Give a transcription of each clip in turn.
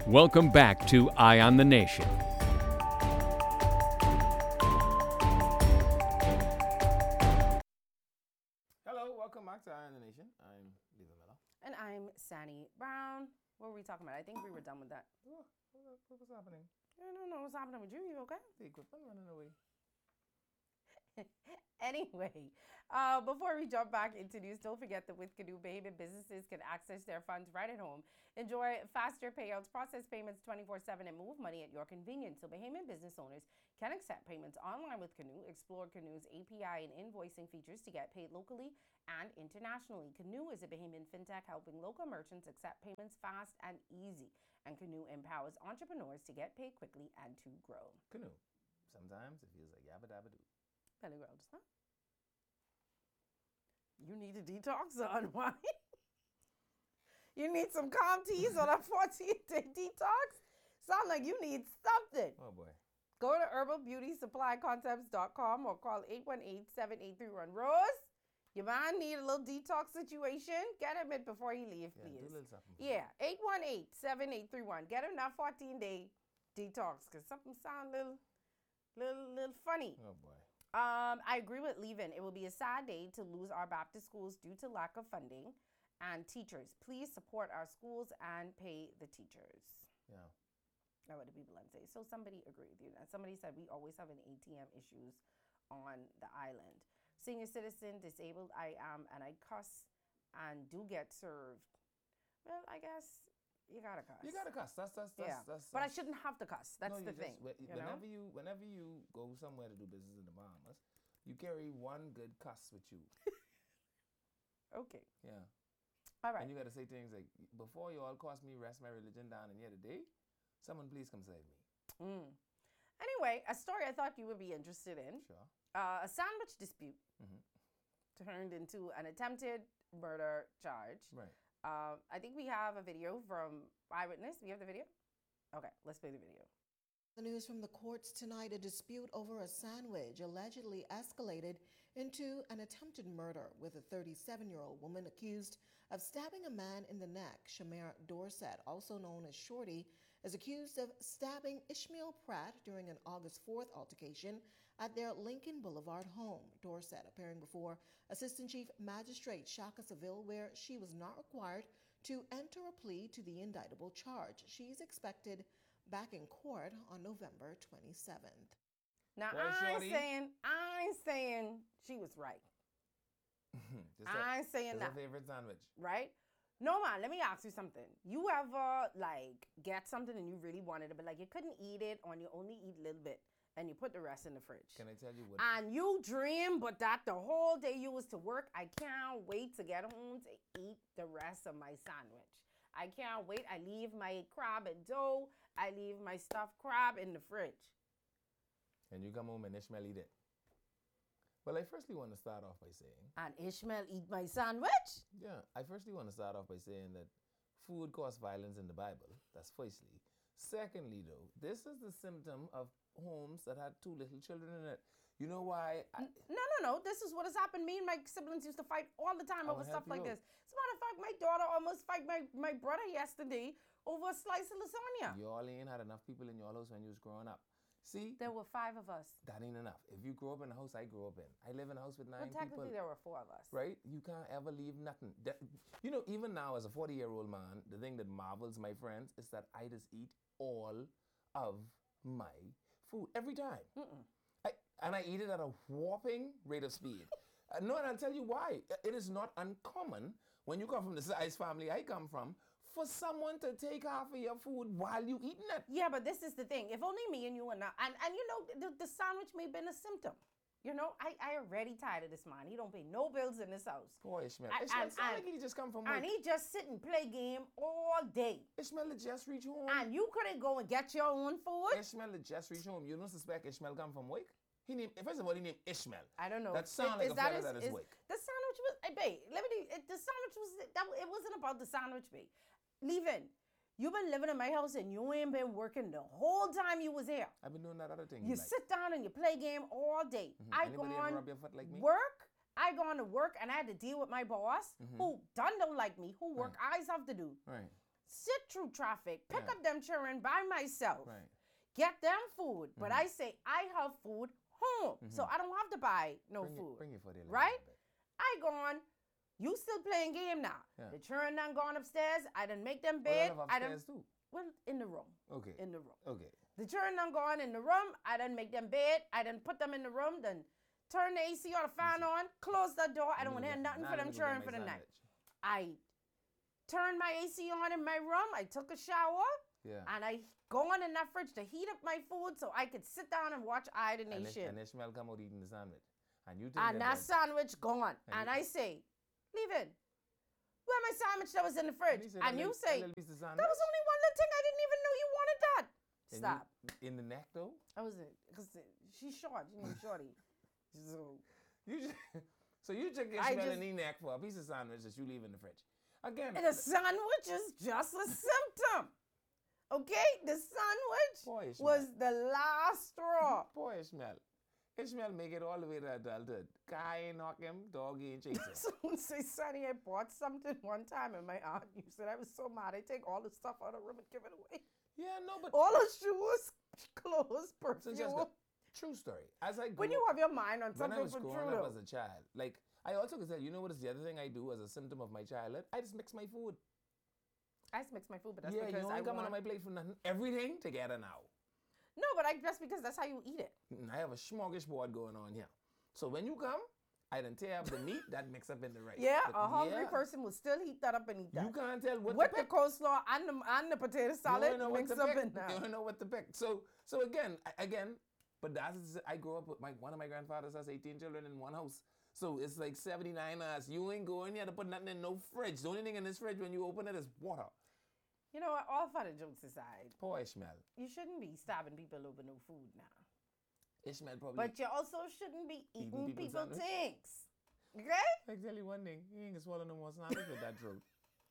Welcome back to Eye on the Nation. Hello, welcome back to Eye on the Nation. I'm Levi Miller. And I'm Sandy Brown. What were we talking about? I think we were done with that. What's happening? I don't know what's happening with you. You okay? The equipment running away. Anyway, before we jump back into news, don't forget that with Canoe, Bahamian businesses can access their funds right at home. Enjoy faster payouts, process payments 24/7, and move money at your convenience. So Bahamian business owners can accept payments online with Canoe. Explore Canoe's API and invoicing features to get paid locally and internationally. Canoe is a Bahamian fintech helping local merchants accept payments fast and easy. And Canoe empowers entrepreneurs to get paid quickly and to grow. Canoe. Sometimes it feels like yabba dabba doo. Belly rolls, huh? You need a detox or unwind? You need some calm teas on a 14-day detox? Sound like you need something. Oh boy. Go to herbalbeautysupplyconcepts.com or call 818-783-RUN-ROSE. Your man need a little detox situation? Get him it before he leave, Yeah, please. do a little something. Yeah, 818-7831. Get him that 14-day detox because something sound little funny. Oh boy. I agree with Levin. It will be a sad day to lose our Baptist schools due to lack of funding and teachers. Please support our schools and pay the teachers. Yeah. That's what the people say. So somebody agreed with you. And somebody said we always have an ATM issues on the island. Senior citizen, disabled I am, and I cuss and do get served. Well, I guess you gotta cuss. You gotta cuss. That's But I shouldn't have to cuss. That's no, the thing. Whenever you go somewhere to do business in the Bahamas, you carry one good cuss with you. Okay. Yeah. All right. And you gotta say things like, before you all cost me rest my religion down in here today, someone please come save me. Anyway, a story I thought you would be interested in. Sure. A sandwich dispute turned into an attempted murder charge. Right. I think we have a video from Eyewitness. We have the video? Okay, let's play the video. The news from the courts tonight, a dispute over a sandwich allegedly escalated into an attempted murder with a 37-year-old woman accused of stabbing a man in the neck. Shamir Dorset, also known as Shorty, is accused of stabbing Ishmael Pratt during an August 4th altercation at their Lincoln Boulevard home. Dorset appearing before Assistant Chief Magistrate Shaka Seville, where she was not required to enter a plea to the indictable charge. She's expected back in court on November 27th. Now, Well, I Shorty. ain't saying she was right. I ain't saying That's that. her favorite sandwich. Right? No, man, let me ask you something. You ever, get something and you really wanted it, but, you couldn't eat it or you only eat a little bit and you put the rest in the fridge? Can I tell you what? And you dream, but that the whole day you was to work, I can't wait to get home to eat the rest of my sandwich. I can't wait. I leave my crab and dough. I leave my stuffed crab in the fridge. And you come home and Ishmael eat it. Well, I firstly want to start off by saying... And Ishmael eat my sandwich? Yeah, I firstly want to start off by saying that food causes violence in the Bible. That's firstly. Secondly, though, this is the symptom of homes that had two little children in it. You know why? No. This is what has happened. Me and my siblings used to fight all the time over stuff like you. this. As a matter of fact, my daughter almost fight my brother yesterday over a slice of lasagna. You all ain't had enough people in your house when you was growing up. See? There were 5 of us. That ain't enough. If you grow up in the house I grew up in, I live in a house with 9 Well, technically, people. there were 4 of us. Right? You can't ever leave nothing. Even now as a 40-year-old man, the thing that marvels my friends is that I just eat all of my food every time. And I eat it at a whopping rate of speed. No, and I'll tell you why. It is not uncommon when you come from the size family I come from for someone to take half of your food while you eating it. Yeah, but this is the thing. If only me and you and the sandwich may have been a symptom. I already tired of this man. He don't pay no bills in this house. Poor Ishmael. Ishmael sound like he just come from work. And he just sit and play game all day. Ishmael just reach home. And you couldn't go and get your own food? Ishmael just reach home. You don't suspect Ishmael come from work? First of all, he named Ishmael. I don't know. That sound like a fella that is work. The sandwich was, babe, the sandwich was, it wasn't about the sandwich, babe. Leaving. You've been living in my house and you ain't been working the whole time you was here. I've been doing that other thing. You sit down and you play game all day. Anybody ever rub your foot like me? I gone to work and I had to deal with my boss who don't like me, who work eyes have to do. Right. sit through traffic, pick Yeah. up them children by myself, Right. get them food. But I say I have food home, so I don't have to buy no food. Bring your foot in. a Right? little bit. I gone. You still playing game now. Yeah. The children done gone upstairs. I done make them Oh, they bed. live I done, upstairs too. well, in the room. Okay. In the room. Okay. The children done gone in the room. I done make them bed. I done put them in the room. Then turn the AC or the fan on. Close the door. I don't want to hear nothing for them children for the night. I turned my AC on in my room. I took a shower. Yeah. And I go on in that fridge to heat up my food so I could sit down and watch I the Nation. And Ishmael come out eating the sandwich. And you take And that bread. sandwich gone. And And you- I say, leave it. Where my sandwich that was in the fridge? he said, And "A you little- say, a little piece of that sandwich?" was only one little thing. I didn't even know you wanted that. And Stop. in the neck though? I was it because she's short. She named Shorty. So You just, so you took I Ishmael just- and neck for a piece of sandwich that you leave in the fridge. Again, and the sandwich is just a symptom. Okay, the sandwich Boy, Ishmael. was the last straw. Poor Ishmael. Ishmael make it all the way to adulthood. Guy ain't knock him, dog ain't chase him. Someone say, Sonny, I bought something one time and my aunt used it. I was so mad. I take all the stuff out of the room and give it away. Yeah, no, but All the shoes, clothes, perfume. Francesca, true story. As I grew When you have your mind on when I something was for growing true, up though. as a child, like I also could say, you know what is the other thing I do as a symptom of my childhood? I just mix my food. I just mix my food, but that's Yeah, because you I ain't coming want... on my plate for nothing. Everything together now. No, but that's because that's how you eat it. I have a smorgasbord going on here. So when you come, I done tear up the meat that mix up in the rice. Yeah, But a hungry yeah, person will still heat that up and eat that. You can't tell what With to the pick. coleslaw and the potato You salad don't know what mixed to up pick. in that. You don't know what to pick. So again, but that's I grew up with one of my grandfathers has 18 children in one house. So it's like 79 us. You ain't going there to put nothing in no fridge. The only thing in this fridge when you open it is water. You know what? All fun and jokes aside, Poor Ishmael. you shouldn't be stabbing people over no food now. Ishmael probably. But you also shouldn't be eating people's people sandwich? things. Okay? I tell you one thing, he ain't gonna swallow no more sandwich with that throat.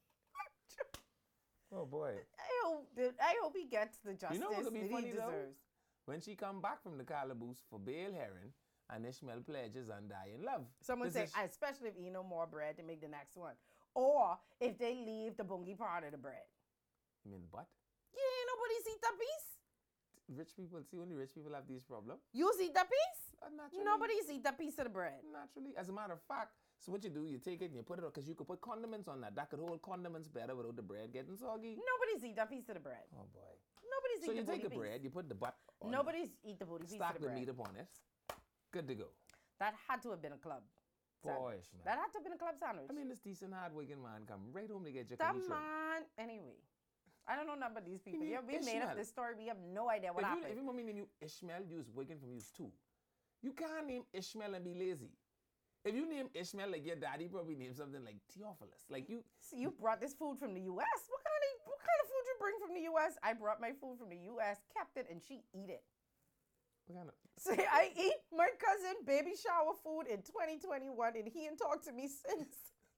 Oh boy. I hope he gets the justice You know what would be that funny he though? deserves. When she come back from the calaboose for Baal Heron and Ishmael pledges and die in love. Someone This say, is- especially if you eat no more bread to make the next one. Or if they leave the bungy part of the bread. You mean what? Yeah, ain't nobody's eat that piece. Rich people, see, only rich people have these problems. You eat that piece? Naturally. Nobody's eat that piece of the bread. Naturally. As a matter of fact, so what you do, you take it and you put it on, because you could put condiments on that. That could hold condiments better without the bread getting soggy. Nobody's eat that piece of the bread. Oh boy. Nobody's So eat you the take booty the bread, piece. you put the butt on Nobody's eat the booty it, piece stack of the the bread. meat upon it. Good to go. That had to have been a club. Boy, sandwich. man. That had to have been a club sandwich. I mean, this decent, hard-working man come right home to get your that cookie shrimp. man. Anyway, I don't know nothing about these people. mean Yeah, we made up Ishmael? this story. We have no idea what happened. If you want me to name you Ishmael, you is working from you too. You can't name Ishmael and be lazy. If you name Ishmael like your daddy, probably name something like Theophilus. Like you, So you brought this food from the U.S. What kind of food you bring from the U.S.? I brought my food from the U.S., kept it, and she eat it. what kind of? See, I eat my cousin baby shower food in 2021, and he ain't talked to me since.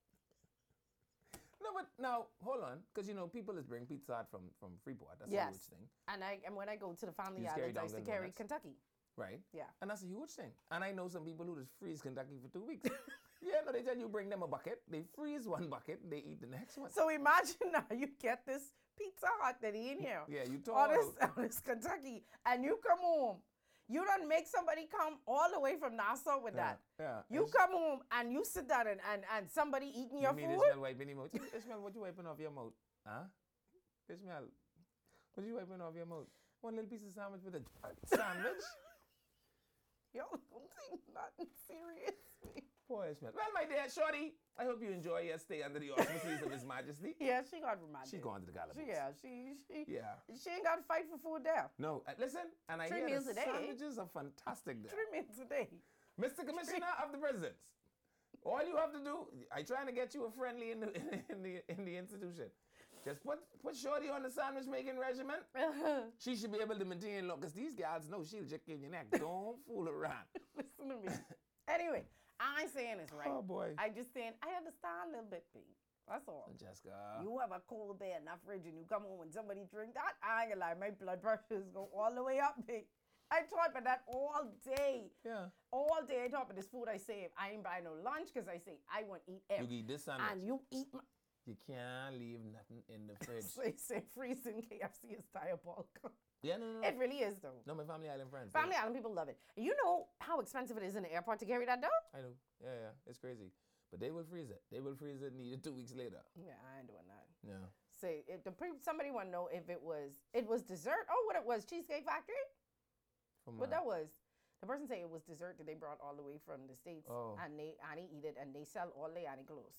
No, but now hold on, because you know people is bring Pizza Hut from Freeport. That's a Yes. huge thing, And when I go to the family You just carry islands, I used to Dunkin' carry Donuts? Kentucky. right? Yeah. And that's a huge thing. And I know some people who just freeze Kentucky for 2 weeks. Yeah, no, they tell you bring them a bucket. They freeze one bucket, they eat the next one. So imagine now you get this Pizza Hut that he in here. Yeah, you All told this, all this Kentucky, and you come home. You don't make somebody come all the way from Nassau with that. Yeah. You come home and you sit down and somebody eating your mean food. Ishmael wiping him out. Ishmael, what you wiping off your mouth? Huh? Ishmael, what you wiping off your mouth? One little piece of sandwich with a sandwich? Yo, don't think nothing serious. Poor Ishmael. Well, my dear Shorty, I hope you enjoy your stay under the auspices of His Majesty. Yeah, she got reminded. She's gone to the calaboose. Yeah, Yeah. she ain't got to fight for food there. No, listen, and I 3 hear meals the a day. sandwiches are fantastic there. 3 meals a day. Mr. Commissioner of the Prisons, all you have to do, I trying to get you a friendly in the institution. Just put Shorty on the sandwich making regimen. She should be able to maintain look, because these gals know she'll jick in your neck. Don't fool around. Listen to me. Anyway, I ain't saying this right. Oh boy. I just saying I understand a little bit, B. That's all. Jessica. You have a cold beer in that fridge and you come home and somebody drink that, I ain't gonna lie, my blood pressures go all the way up, B. I thought about that all day. Yeah. All day I thought about this food I save. I ain't buy no lunch because I say I want to eat You everything. eat this sandwich. And you eat You can't leave nothing in the fridge. So you say freezing KFC is diabolical. Yeah, no. It really is, though. No, my Family Island friends. Family Island people love it. You know how expensive it is in the airport to carry that dough? I know. Yeah. It's crazy. But they will freeze it. They will freeze it and eat it 2 weeks later. Yeah, I ain't doing that. Yeah. Say somebody want to know if it was dessert. Oh, what it was, Cheesecake Factory? From What that was? The person said it was dessert that they brought all the way from the States. Oh. And they eat it and they sell all their Annie clothes.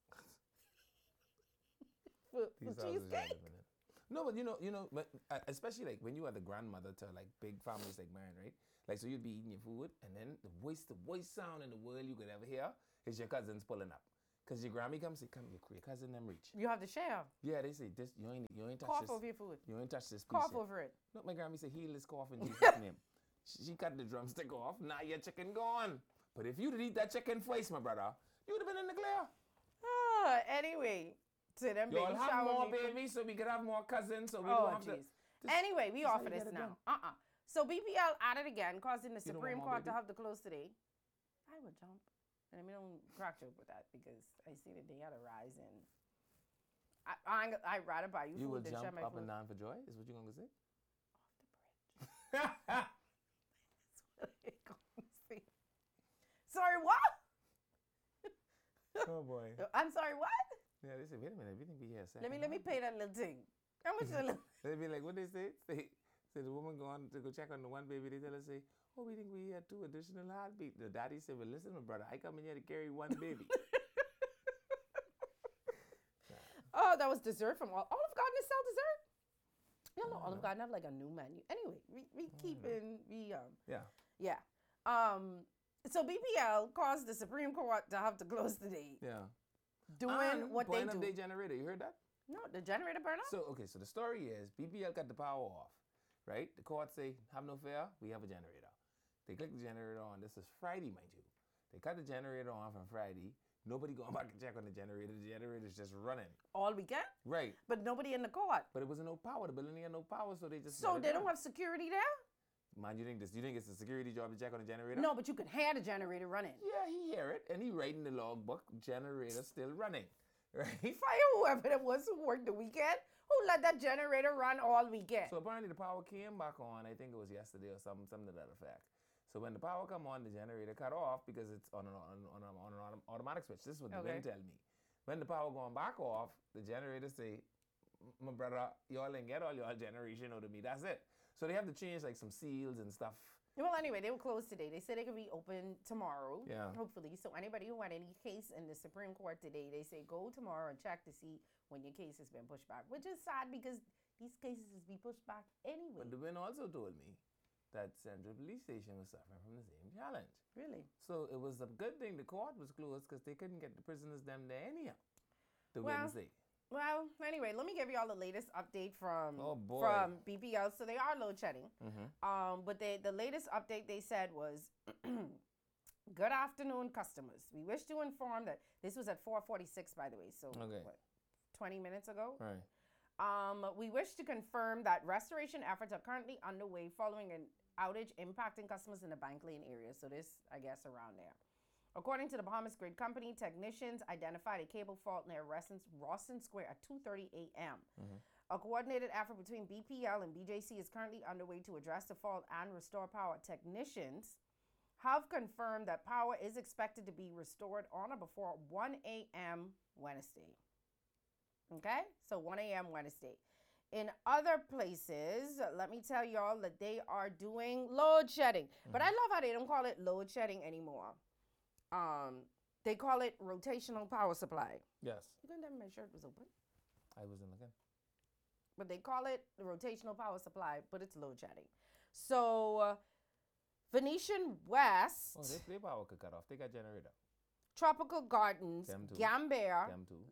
for These houses are cheesecake? different. No, but you know, especially like when you are the grandmother to like big families like mine, right? Like, so you'd be eating your food, and then the worst sound in the world you could ever hear is your cousins pulling up. Because your Grammy comes, say, come, your cousin them reach. You have to share. Yeah, they say, this, you ain't touch Cough this. over your food. You ain't touch this piece Cough yet. over it. No, my Grammy said, heal this cough in Jesus' name. She cut the drumstick off, now your chicken gone. But if you'd eat that chicken twice, my brother, you would have been in the clear. Anyway, to them Y'all baby have shower more people. babies so we could have more cousins so we Oh, don't have to. jeez. Anyway, we this how offer you this get it now. done. So BPL at it again, causing the You don't Supreme want more Court to baby? have to close today. I would jump. And I mean, don't crack joke with that because I see that they had a rise in. I'd rather buy you You will food than share jump my up food. and down for joy, is what you're going to say? Sorry, what? Oh, boy. I'm sorry, what? Yeah, they say, wait a minute, we think we here a second. Let me pay that little thing. How much is a little? They be like, what they say? Say the woman go on to go check on the one baby. They tell her, say, oh, we think we had 2 additional heartbeats. The daddy said, well, listen, my brother, I come in here to carry 1 baby. Oh, that was dessert from Olive Garden is sell dessert? You know, Olive Garden have like a new menu. Anyway, we keeping Yeah. yeah. So BPL caused the Supreme Court to have to close today, Yeah. doing what they Point do. of day generator. You heard that? No, the generator burn up. So, okay, so the story is BPL got the power off, right? The court say, have no fear, we have a generator. They click the generator on. This is Friday, mind you. They cut the generator on from Friday. Nobody going back and check on the generator. The generator's just running. All weekend, Right. but nobody in the court. But it wasn't no power. The building had no power, so they just So let it they don't run. have security there? Man, you think it's a security job to check on the generator? No, but you can hear the generator running. Yeah, he hear it, and he writing the logbook, generator still running, right? Fire whoever it was who worked the weekend, who let that generator run all weekend. So apparently the power came back on, I think it was yesterday or something to that effect. So when the power come on, the generator cut off because it's on an automatic switch. This is what the Okay. wind tell me. When the power going back off, the generator say, my brother, y'all ain't get all your generation out of me. That's it. So they have to change like some seals and stuff. Well, anyway, they were closed today. They said they could be open tomorrow, Yeah. hopefully. So anybody who had any case in the Supreme Court today, they say go tomorrow and check to see when your case has been pushed back, which is sad because these cases will be pushed back anyway. But the wind also told me that Central Police Station was suffering from the same challenge. Really? So it was a good thing the court was closed because they couldn't get the prisoners them there anyhow. The Well, Wednesday. Well, anyway, let me give you all the latest update from Oh, boy. from BPL. So they are load shedding. Mm-hmm. But the latest update they said was, good afternoon, customers. We wish to inform that this was at 4:46, by the way. So Okay. what, 20 minutes ago? Right. We wish to confirm that restoration efforts are currently underway following an outage impacting customers in the Bank Lane area. So this, I guess, around there. According to the Bahamas Grid Company, technicians identified a cable fault near Rawson Square at 2:30 a.m. A coordinated effort between BPL and BJC is currently underway to address the fault and restore power. Technicians have confirmed that power is expected to be restored on or before 1 a.m. Wednesday. Okay, so 1 a.m. Wednesday. In other places, let me tell y'all that they are doing load shedding. But I love how they don't call it load shedding anymore. They call it rotational power supply. Yes. You couldn't tell me my shirt was open. I wasn't looking. But they call it the rotational power supply, but it's load shedding. So, Venetian West, Oh, their power could cut off. They got generator. Tropical Gardens, Them too. Gambier, Them too.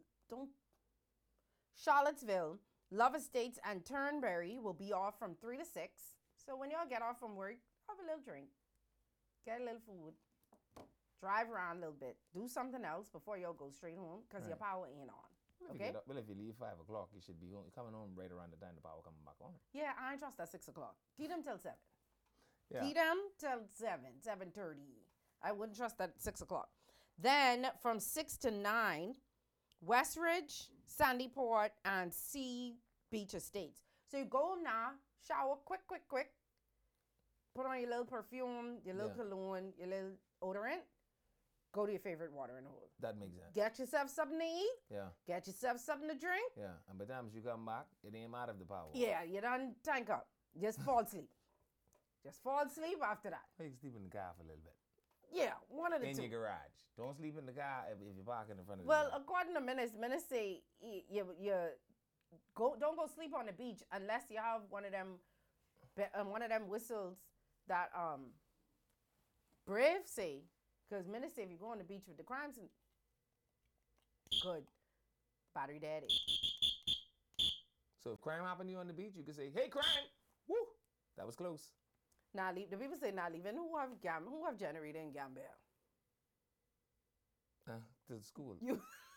Charlottesville, Love Estates, and Turnberry will be off from 3 to 6. So when y'all get off from work, have a little drink, get a little food, drive around a little bit, do something else before y'all go straight home because your Right. power ain't on. Well, Okay? if you leave 5 o'clock, you should be coming home right around the time the power coming back on. Yeah, I ain't trust that 6 o'clock. Keep them till 7. Yeah. Keep them till 7:30. I wouldn't trust that 6 o'clock. Then from 6 to 9, Westridge, Sandyport, and Sea Beach Estates. So you go now, shower, quick. Put on your little perfume, your little cologne, your little odorant. Go to your favorite watering hole. That makes sense. Get yourself something to eat. Yeah. Get yourself something to drink. Yeah. And by the time you come back, it ain't matter if the power. Yeah, you done tank up. Just fall asleep. Just fall asleep after that. You can sleep in the car for a little bit. Yeah, one of the In two. your garage. Don't sleep in the car if you're parking in front of Well, the car. according to Menace say you don't go sleep on the beach unless you have one of them whistles that Brave say. Because Menace say if you go on the beach with the crimes, good. Battery daddy. So if crime happened to you on the beach, you can say, "Hey, crime! Woo! That was close." Now leave. The people say not leaving. Who have generator in Gambia? To the school. You.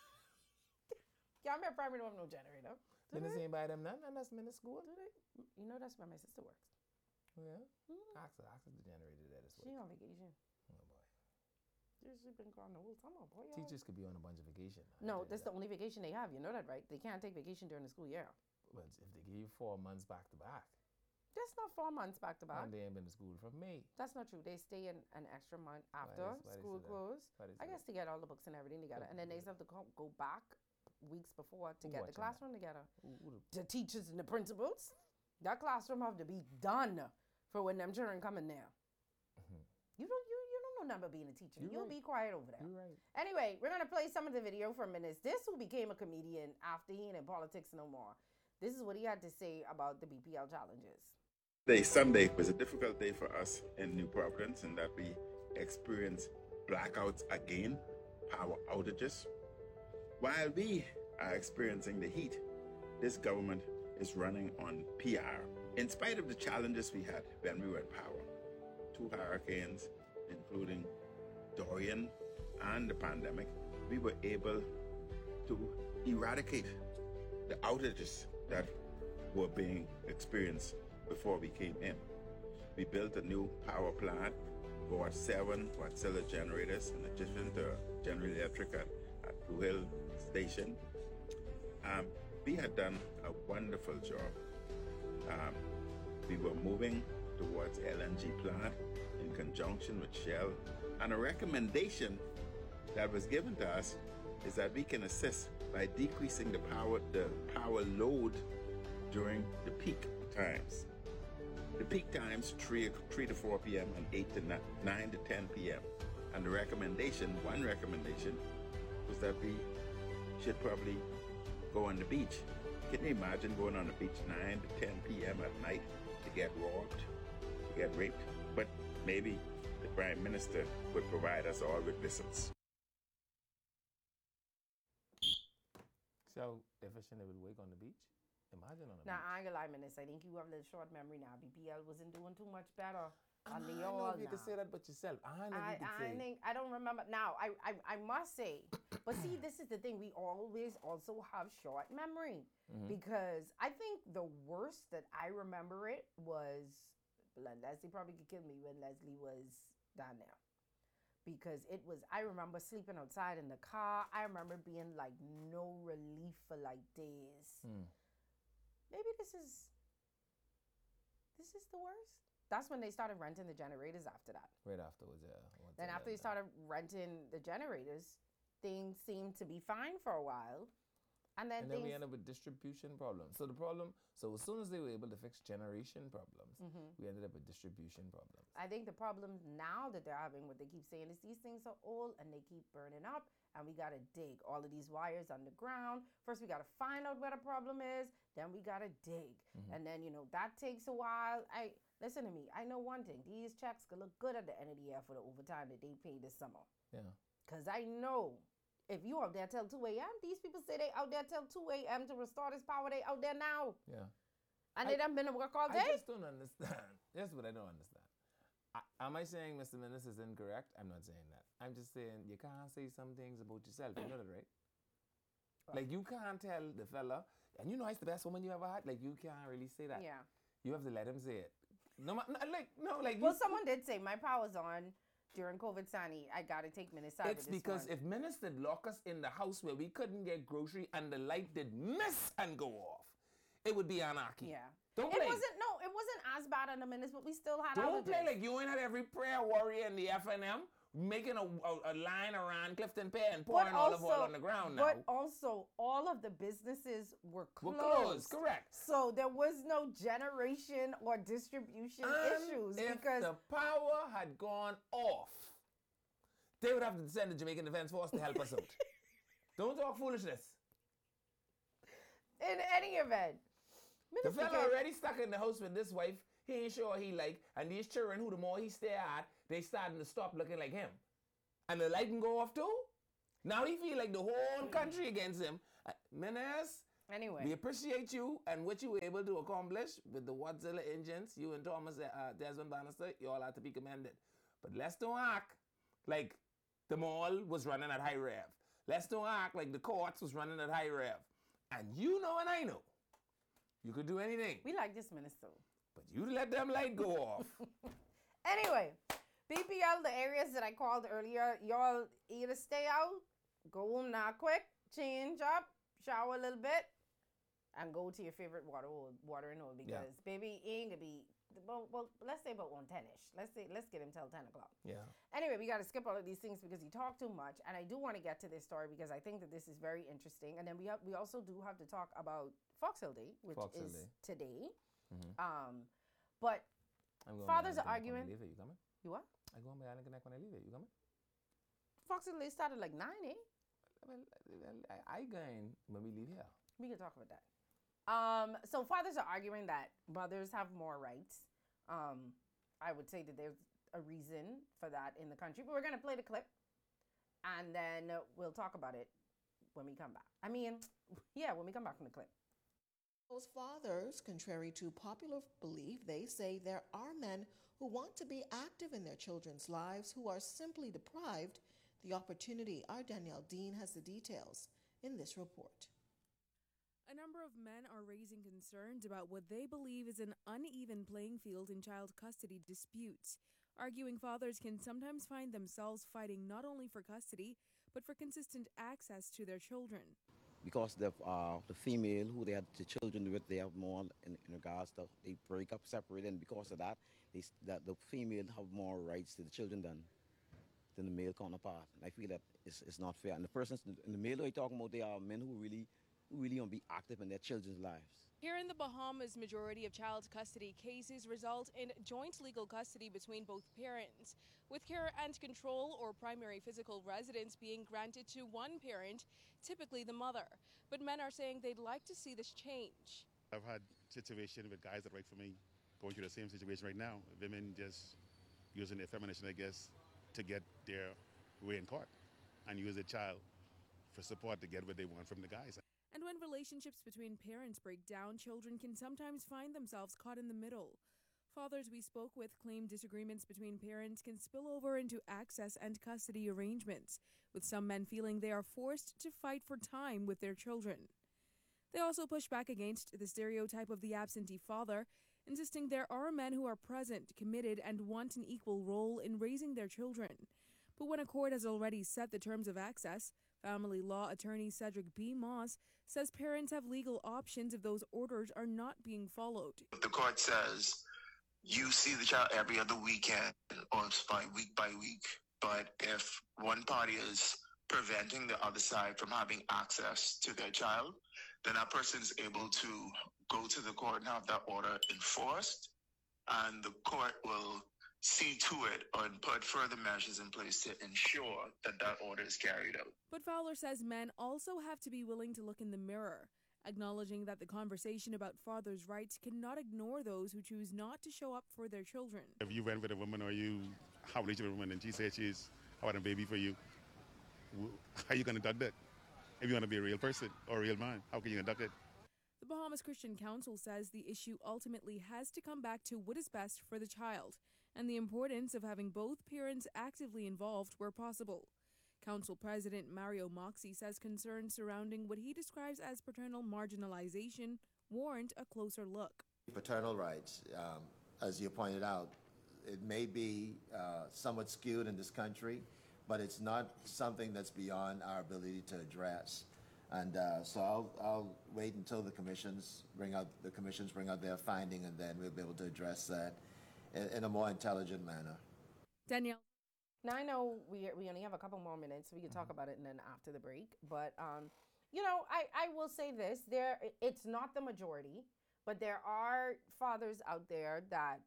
Gambia probably don't have no generator. Do Minutes they? ain't buy them none, and that's minutes school. Do they? You know that's where my sister works. Oh, yeah? Ask her the generator that is She what. on vacation. Oh, boy. She been gone the whole summer, boy. y'all. Teachers could be on a bunch of vacation. No, that's the only vacation they have. You know that, right? They can't take vacation during the school year. But if they give you 4 months back to back, That's not 4 months back to back. and they ain't been to school from May. That's not true. They stay in an extra month after why they school say that? closed. Why they I say guess to get all the books and everything together. And then they still have to go back weeks before to Who get the watching that? classroom together. Who The teachers and the principals. That classroom have to be done for when them children come in there. You don't know nothing about being a teacher. You're You'll right. be quiet over there. You're right. Anyway, we're gonna play some of the video for minutes. This who became a comedian after he ain't in politics no more. This is what he had to say about the BPL challenges. Sunday was a difficult day for us in New Providence in that we experienced blackouts again, power outages. While we are experiencing the heat, this government is running on PR. In spite of the challenges we had when we were in power, 2 hurricanes, including Dorian and the pandemic, we were able to eradicate the outages that were being experienced before we came in. We built a new power plant, bought 7 Wärtsilä generators in addition to General Electric at Blue Hill Station. We had done a wonderful job. We were moving towards LNG plant in conjunction with Shell. And a recommendation that was given to us is that we can assist by decreasing the power load during the peak times. The peak times 3 to 4 p.m. and 9 to 10 p.m. And one recommendation was that we should probably go on the beach. Can you imagine going on the beach 9 to 10 p.m. at night to get robbed, to get raped? But maybe the Prime Minister would provide us all with whistles. See how efficient they would wake on the beach? Imagine on a Now, beach. I ain't gonna lie, Menace. I think you have a little short memory now. BPL wasn't doing too much better. I On the don't know all if you now. could say that but yourself. I know you could say. I don't remember now. I must say, but see, this is the thing. We always also have short memory because I think the worst that I remember it was Leslie probably could kill me when Leslie was down there because it was. I remember sleeping outside in the car. I remember being like no relief for like days. Maybe this is the worst. That's when they started renting the generators after that. Right afterwards, yeah. Then after they started renting the generators, things seemed to be fine for a while. And then we ended up with distribution problems. So as soon as they were able to fix generation problems, we ended up with distribution problems. I think the problem now that they're having, what they keep saying is these things are old and they keep burning up and we got to dig all of these wires underground. First, we got to find out where the problem is. Then we got to dig. And then, that takes a while. Listen to me. I know one thing. These checks could look good at the end of the year for the overtime that they paid this summer. Yeah. Because I know if you out there till 2 a.m., these people say they out there till 2 a.m. to restore this power. They out there now. Yeah. And they done been to work all day. I just don't understand. That's what I don't understand. Am I saying Mr. Menace is incorrect? I'm not saying that. I'm just saying you can't say some things about yourself. You know that, right? Like you can't tell the fella, and you know it's the best woman you ever had. Like you can't really say that. Yeah. You have to let him say it. Well, Well, someone did say my power's on during COVID, Sani, I gotta take Minnesota. It's because if Minister lock us in the house where we couldn't get grocery and the light did miss and go off, it would be anarchy. Yeah. Don't It play. wasn't as bad on the minutes, but we still had Don't outages. play like you ain't had every prayer warrior in the FNM making a line around Clifton Pier and pouring olive oil on the ground now. But also, all of the businesses were closed. We're closed, correct. So there was no generation or distribution issues If because the power had gone off, they would have to send the Jamaican Defense Force to help us out. Don't talk foolishness. in any event, The Minister fella K- already stuck in the house with this wife. He ain't sure he like, and these children who the more he stare at, they starting to stop looking like him. And the light can go off too. Now he feel like the whole country against him. Menace, Anyway, we appreciate you and what you were able to accomplish with the Wadzilla engines. You and Thomas Desmond Bannister, you all have to be commended. But let's don't act like the mall was running at high rev. Let's don't act like the courts was running at high rev. And you know and I know, you could do anything. we like this minister. But you let them light go off. Anyway, BPL, the areas that I called earlier, y'all either stay out, go home now quick, change up, shower a little bit, and go to your favorite watering hole because baby it ain't gonna be well, let's say about 1:10ish. Let's get him till 10 o'clock. Yeah. Anyway, we got to skip all of these things because he talked too much, and I do want to get to this story because I think that this is very interesting. And then we also do have to talk about Fox Hill Day, which Fox Hill is Day. today. Mhm. But I'm going fathers by are Island Connect when I arguing. leave it. You coming? You what? I go on by Island Connect when I leave it. You coming? Fox Hill Day started like 9, eh? Well, I going when we leave here. We can talk about that. So fathers are arguing that mothers have more rights. I would say that there's a reason for that in the country, but we're gonna play the clip, and then we'll talk about it when we come back. I mean, yeah, when we come back from the clip. Those fathers, contrary to popular belief, they say there are men who want to be active in their children's lives who are simply deprived the opportunity. Our Danielle Dean has the details in this report. A number of men are raising concerns about what they believe is an uneven playing field in child custody disputes, arguing fathers can sometimes find themselves fighting not only for custody, but for consistent access to their children. Because the female who they had the children with, they have more in regards to they break up, separate, and because of that, that the female have more rights to the children than the male counterpart. And I feel that it's not fair. And the persons in the male you're talking about, they are men who really want to be active in their children's lives. Here in the Bahamas, majority of child custody cases result in joint legal custody between both parents, with care and control or primary physical residence being granted to one parent, typically the mother. But men are saying they'd like to see this change. I've had situations with guys that write for me going through the same situation right now. Women just using their feminism, I guess, to get their way in court and use a child for support to get what they want from the guys. And when relationships between parents break down, children can sometimes find themselves caught in the middle. Fathers we spoke with claim disagreements between parents can spill over into access and custody arrangements, with some men feeling they are forced to fight for time with their children. They also push back against the stereotype of the absentee father, insisting there are men who are present, committed, and want an equal role in raising their children. But when a court has already set the terms of access, family law attorney Cedric B. Moss says parents have legal options if those orders are not being followed. The court says you see the child every other weekend or by week. But if one party is preventing the other side from having access to their child, then that person is able to go to the court and have that order enforced, and the court will see to it and put further measures in place to ensure that that order is carried out. But Fowler says men also have to be willing to look in the mirror, acknowledging that the conversation about fathers' rights cannot ignore those who choose not to show up for their children. If you went with a woman or you have a relationship with a woman and she said she's having a baby for you, how are you going to conduct that? If you want to be a real person or a real man, how can you conduct it? The Bahamas Christian Council says the issue ultimately has to come back to what is best for the child and the importance of having both parents actively involved where possible. Council President Mario Moxie says concerns surrounding what he describes as paternal marginalization warrant a closer look. Paternal rights, as you pointed out, It may be somewhat skewed in this country, but it's not something that's beyond our ability to address. And so I'll wait until the commissions bring out their finding, and then we'll be able to address that in a more intelligent manner. Danielle. Now, I know we only have a couple more minutes. We can talk about it and then after the break. But, you know, I will say this. It's not the majority, but there are fathers out there that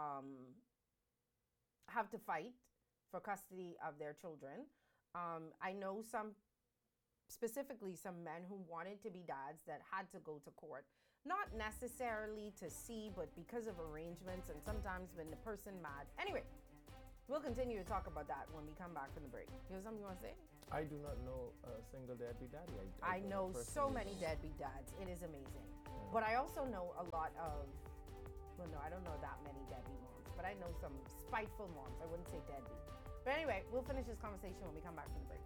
have to fight for custody of their children. I know specifically some men who wanted to be dads that had to go to court. Not necessarily to see, but because of arrangements and sometimes when the person mad. Anyway. We'll continue to talk about that when we come back from the break. You have something you want to say? I do not know a single deadbeat daddy. I know so many deadbeat dads. It is amazing. Yeah. But I also know a lot of, well, no, I don't know that many deadbeat moms, but I know some spiteful moms. I wouldn't say deadbeat. But anyway, we'll finish this conversation when we come back from the break.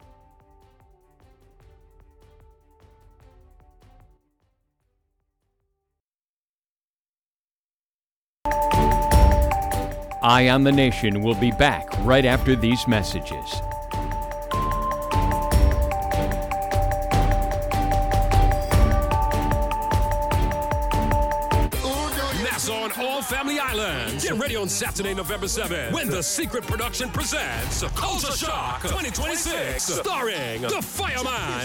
Eye on the Nation will be back right after these messages. Nassau on all family islands. Get ready on Saturday, November 7th, when The Secret Production presents Culture Shock 2026, starring The Fireman,